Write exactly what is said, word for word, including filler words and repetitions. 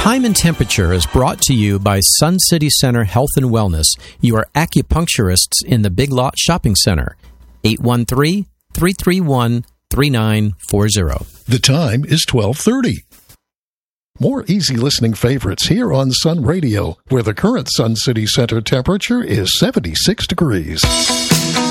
Time and Temperature is brought to you by Sun City Center Health and Wellness, your acupuncturists in the Big Lot Shopping Center. eight one three, three three one, three nine four zero. The time is twelve thirty. More easy listening favorites here on Sun Radio, where the current Sun City Center temperature is seventy-six degrees.